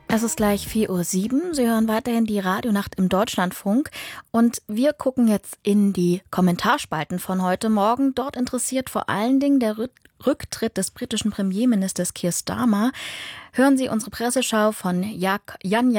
Es ist gleich 4:07 Uhr. Sie hören weiterhin die Radionacht im Deutschlandfunk. Und wir gucken jetzt in die Kommentarspalten von heute Morgen. Dort interessiert vor allen Dingen der Rücktritt des britischen Premierministers Keir Starmer. Hören Sie unsere Presseschau von Jan